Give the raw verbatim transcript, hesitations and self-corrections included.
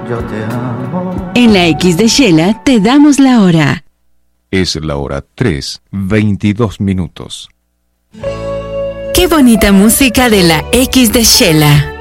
yo te amo. En la X de Shela te damos la hora. Es la hora tres, veintidós minutos. Qué bonita música de la X de Shela.